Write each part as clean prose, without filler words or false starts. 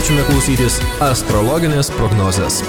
kviečiame klausytis astrologinės prognozės.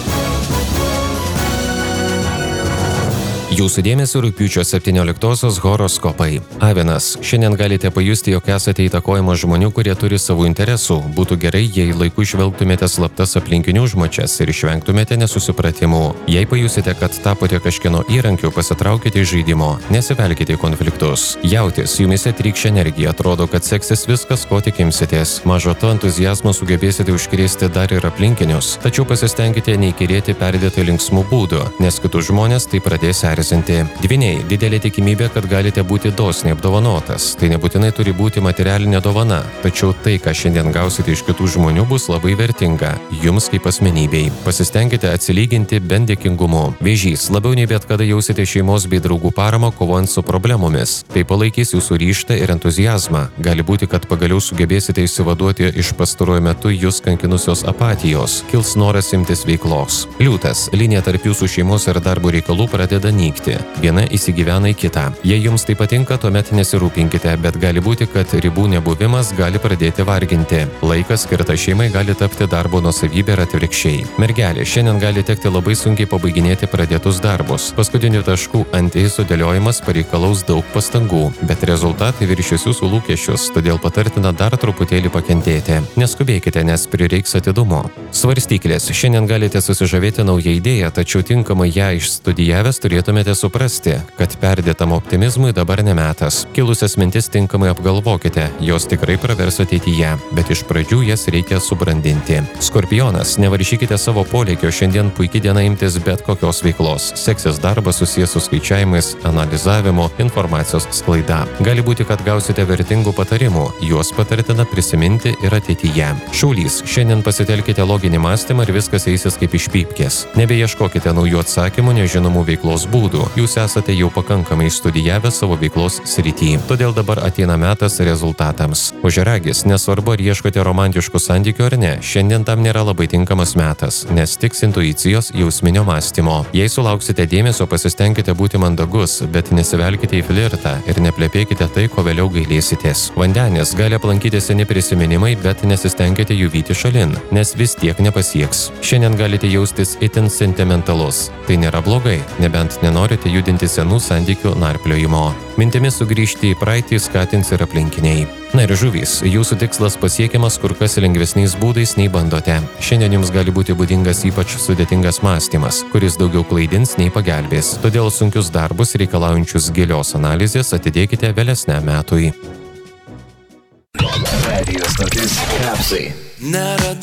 Jūsų dėmesio rugpjūčio 17-osios horoskopai. Avinas. Šiandien galite pajusti, jog esate įtakojama žmonių, kurie turi savų interesų. Būtų gerai, jei laiku žvelgtumėte slaptas aplinkinių užmačias ir išvengtumėte nesusipratimų. Jei pajusite, kad tapote kažkieno įrankiu, pasitraukite iš žaidimo, nesivelkite į konfliktus. Jautis, jumise trykščia energija, atrodo, kad seksis viskas, ko tik imsitės. Mažo to entuziazmo sugebėsite užkrėsti dar ir aplinkinius, tačiau pasistengkite neįkyrėti perdėtai linksmų būdų, nes kitus žmonės tai pradės erzinti. Dvyniai, didelė tikimybė, kad galite būti dosniai apdovanotas. Tai nebūtinai turi būti materialinė dovana, tačiau tai, ką šiandien gausite iš kitų žmonių, bus labai vertinga jums kaip asmenybei. Pasistengkite atsilyginti bent dėkingumu. Vėžys, labiau nei bet kada jausite šeimos bei draugų paramą kovojant su problemomis. Tai palaikys jūsų ryžtą ir entuziazmą. Gali būti, kad pagaliau sugebėsite išsivaduoti iš pastaruoju metu jūs kankinusios apatijos. Kils noras imtis veiklos. Liūtas, linija tarp jūsų šeimos ir darbo reikalų pradeda nykti. Viena įsigyvena į kitą. Jei jums tai patinka, tuomet nesirūpinkite, bet gali būti, kad ribų nebuvimas gali pradėti varginti. Laikas skirtas šeimai gali tapti darbo nuosavybė ir atvirkščiai. Mergelė, šiandien gali tekti labai sunkiai pabaiginėti pradėtus darbus. Paskutinių taškų ant i sudėliojimas pareikalaus daug pastangų, bet rezultatai viršys jūsų lūkesčius, todėl patartina dar truputėlį pakentėti. Neskubėkite, nes prireiks atidumo. Svarstyklės, šiandien galite susižavėti naują idėją, tačiau tinkamai ją išstudijavęs turėtumėte suprasti, kad perdėtam optimizmui dabar nemetas. Kilusias mintis tinkamai apgalvokite, jos tikrai pravers ateityje, bet iš pradžių jas reikia subrandinti. Skorpionas, nevaržykite savo polėkio, šiandien puikiai diena imtis bet kokios veiklos. Seksis darbas susijęs su skaičiavimais, analizavimu, informacijos sklaida. Gali būti, kad gausite vertingų patarimų, juos patartina prisiminti ir ateityje. Šaulys, šiandien pasitelkite loginį mąstymą ir viskas eisis kaip iš pypkės. Nebeieškokite naujų atsakymų nežinomų veiklos būdų. Jūs esate jau pakankamai studijavę savo veiklos srity, todėl dabar ateina metas rezultatams. Ožiaragis, nesvarbu ar ieškote romantiškų santykių ar ne, šiandien tam nėra labai tinkamas metas, nes tiks intuicijos jausminio mąstymo. Jei sulauksite dėmesio, pasistengkite būti mandagus, bet nesivelkite į flirtą ir neplepėkite tai, ko vėliau gailėsitės. Vandenis, gali aplankyti seni prisiminimai, bet nesistengkite jų vyti šalin, nes vis tiek nepasieks. Šiandien galite jaustis itin sentimentalus. Tai nėra blogai, nebent nenorite judinti senų santykių narpliojimo. Mintimis sugrįžti į praeitį skatins ir aplinkiniai. Na ir žuvys, jūsų tikslas pasiekiamas kur kas lengvesniais būdais nei bandote. Šiandien jums gali būti būdingas ypač sudėtingas mąstymas, kuris daugiau klaidins nei pagelbės. Todėl sunkius darbus reikalaujančius gilios analizės atidėkite vėlesniam metui. Radio stotis Kapsai.